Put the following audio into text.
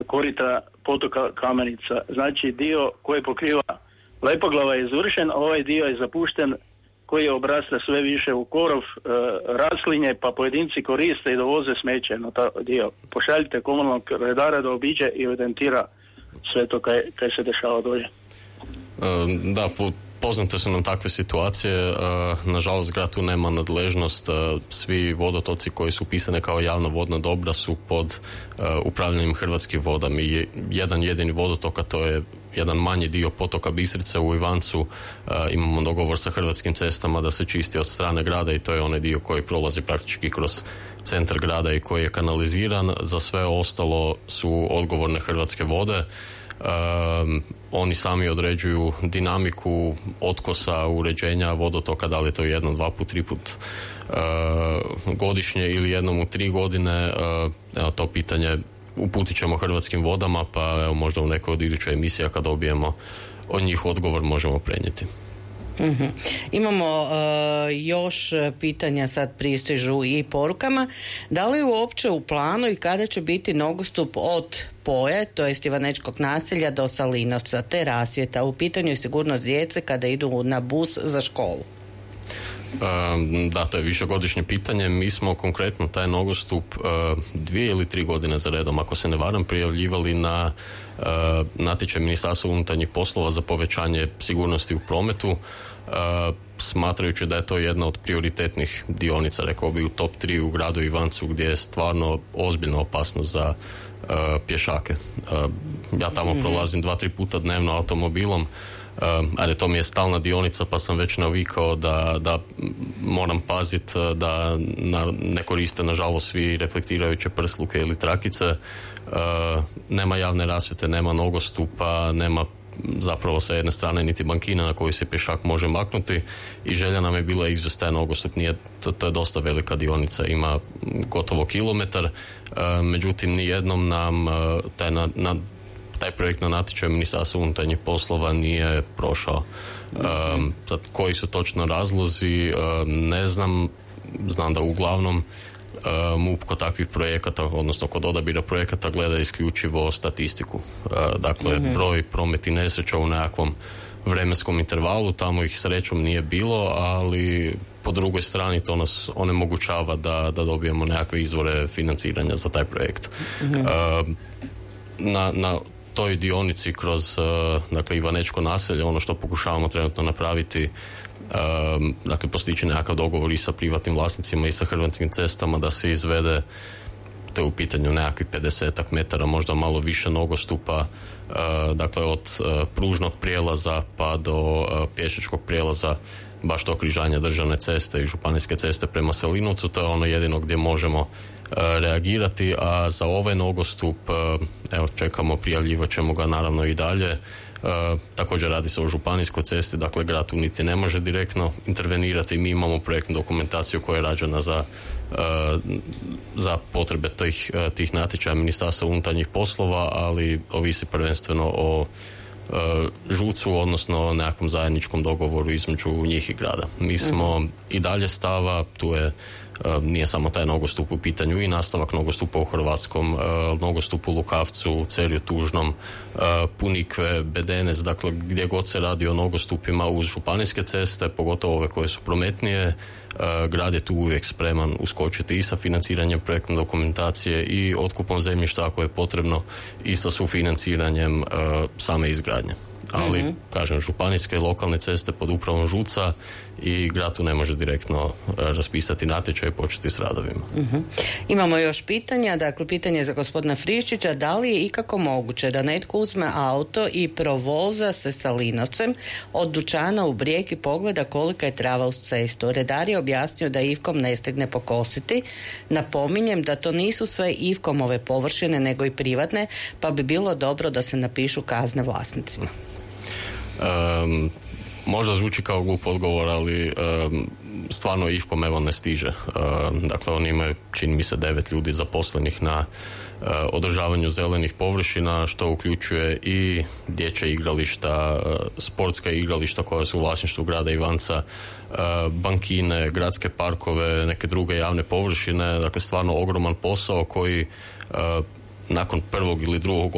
korita potoka Kamenica. Znači dio koji pokriva Lepoglava je izvršen, a ovaj dio je zapušten koji obrasta sve više u korov, raslinje, pa pojedinci koriste i dovoze smeće na taj dio. Pošaljite komunalnog redara da obiđe i evidentira sve to kaj se dešava dolje. Da, poznate su nam takve situacije. Nažalost, grad tu nema nadležnost. Svi vodotoci koji su upisane kao javna vodna dobra su pod upravljanjem Hrvatskih voda. Mi jedan jedini vodotok, a to je jedan manji dio potoka Bistrice u Ivancu, imamo dogovor sa Hrvatskim cestama da se čisti od strane grada i to je onaj dio koji prolazi praktički kroz centar grada i koji je kanaliziran. Za sve ostalo su odgovorne Hrvatske vode. Oni sami određuju dinamiku otkosa, uređenja vodotoka, da li je to jednom, dva put, tri put godišnje ili jednom u 3 godine. Evo, to pitanje uputit ćemo Hrvatskim vodama, pa evo, možda u nekoj od idućoj emisija kad dobijemo od njih odgovor možemo prenijeti. Mm-hmm. Imamo još pitanja, sad pristižu i porukama. Da li je uopće u planu i kada će biti nogostup od Poje, to jest Ivanečkog naselja do Salinovca, te rasvjeta? U pitanju je sigurnost djece kada idu na bus za školu. Da, to je višegodišnje pitanje. Mi smo konkretno taj nogostup 2 ili 3 godine za redom, ako se ne varam, prijavljivali na natječaj Ministarstva unutarnjih poslova za povećanje sigurnosti u prometu, smatrajući da je to jedna od prioritetnih dionica, rekao bi u top 3 u gradu Ivancu, gdje je stvarno ozbiljna opasnost za pješake. Ja tamo prolazim 2-3 puta dnevno automobilom, ali to mi je stalna dionica, pa sam već navikao da moram paziti da ne koriste nažalost svi reflektirajuće prsluke ili trakice. Nema javne rasvjete, nema nogostupa, nema zapravo sa jedne strane niti bankina na koju se pješak može maknuti i želja nam je bila izvesti taj nogostup. To je dosta velika dionica, ima gotovo kilometar, međutim nijednom nam taj projekt na natječaju Ministarstva unutarnjih poslova nije prošao. Sad, koji su točno razlozi, ne znam. Znam da uglavnom MUP kod takvih projekata, odnosno kod odabira projekata, gleda isključivo statistiku. Dakle, broj prometnih nesreća u nekakvom vremenskom intervalu, tamo ih srećom nije bilo, ali po drugoj strani to nas onemogućava da dobijemo nekakve izvore financiranja za taj projekt. Na toj dionici kroz dakle, Ivanečko naselje, ono što pokušavamo trenutno napraviti, dakle postići nekakav dogovor i sa privatnim vlasnicima i sa Hrvatskim cestama da se izvede, to je u pitanju nekakvih 50 metara, možda malo više nogostupa, dakle od pružnog prijelaza pa do pješačkog prijelaza, baš to križanje državne ceste i županijske ceste prema Selinovcu. To je ono jedino gdje možemo reagirati, a za ovaj nogostup evo čekamo, prijavljivat ćemo ga naravno i dalje. Također radi se o županijskoj cesti, dakle grad tu niti ne može direktno intervenirati. Mi imamo projektnu dokumentaciju koja je rađena za potrebe tih natječaja Ministarstva unutarnjih poslova, ali ovisi prvenstveno o žucu, odnosno nekakvom zajedničkom dogovoru između njih i grada. Mi smo i dalje stava, tu je nije samo taj nogostup u pitanju i nastavak nogostupa u Hrvatskom, nogostup u Lukavcu, Celju, Tužnom, Punikve, Bedenec, dakle gdje god se radi o nogostupima uz županijske ceste, pogotovo ove koje su prometnije, grad je tu uvijek spreman uskočiti i sa financiranjem projektne dokumentacije i otkupom zemljišta ako je potrebno i sa sufinanciranjem same izgradnje. Ali, kažem, županijske i lokalne ceste pod upravom ŽUC-a i grad tu ne može direktno raspisati natječaj i početi s radovima. Imamo još pitanja, dakle pitanje za gospodina Friščića, da li je ikako moguće da netko uzme auto i provoza se Salinovcem od dućana u Brijeg i pogleda kolika je trava uz cestu. Redar je objasnio da Ivkom ne stigne pokositi. Napominjem da to nisu sve Ivkomove površine nego i privatne, pa bi bilo dobro da se napišu kazne vlasnicima. Možda zvuči kao glup odgovor, ali stvarno Ivkom evo ne stiže. Dakle, oni imaju, čini mi se, 9 ljudi zaposlenih na održavanju zelenih površina, što uključuje i dječja igrališta, sportska igrališta koja su u vlasništvu grada Ivanca, bankine, gradske parkove, neke druge javne površine. Dakle, stvarno ogroman posao koji nakon prvog ili drugog